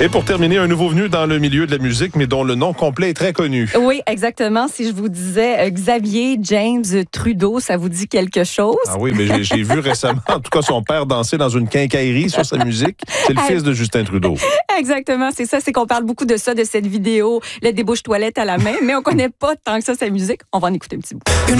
Et pour terminer, un nouveau venu dans le milieu de la musique, mais dont le nom complet est très connu. Oui, exactement. Si je vous disais Xavier James Trudeau, ça vous dit quelque chose? Ah oui, mais j'ai vu récemment, en tout cas, son père danser dans une quincaillerie sur sa musique. C'est le fils de Justin Trudeau. Exactement, c'est ça. C'est qu'on parle beaucoup de ça, de cette vidéo, le débouche-toilette à la main, mais on connaît pas tant que ça sa musique. On va en écouter un petit bout.